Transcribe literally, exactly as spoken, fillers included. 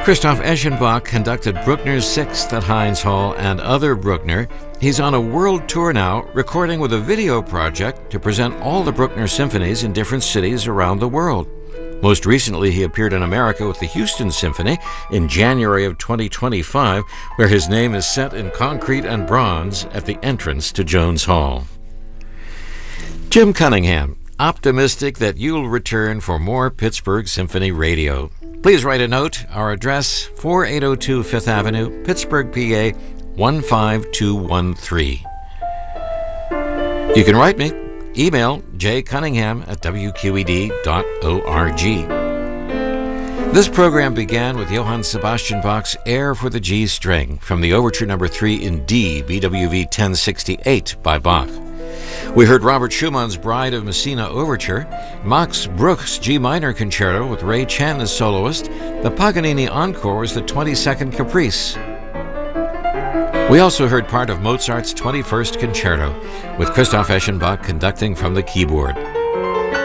Christoph Eschenbach conducted Bruckner's Sixth at Heinz Hall and other Bruckner. He's on a world tour now, recording with a video project to present all the Bruckner symphonies in different cities around the world. Most recently, he appeared in America with the Houston Symphony in January of twenty twenty-five, where his name is set in concrete and bronze at the entrance to Jones Hall. Jim Cunningham, optimistic that you'll return for more Pittsburgh Symphony Radio. Please write a note. Our address, forty-eight oh two Fifth Avenue, Pittsburgh, P A, one five two one three. You can write me. Email jcunningham at w q e d dot org. This program began with Johann Sebastian Bach's Air for the G String from the Overture Number three in D, B W V ten sixty-eight by Bach. We heard Robert Schumann's Bride of Messina Overture, Max Bruch's G Minor Concerto with Ray Chan as soloist. The Paganini Encore was the twenty-second Caprice. We also heard part of Mozart's twenty-first Concerto, with Christoph Eschenbach conducting from the keyboard.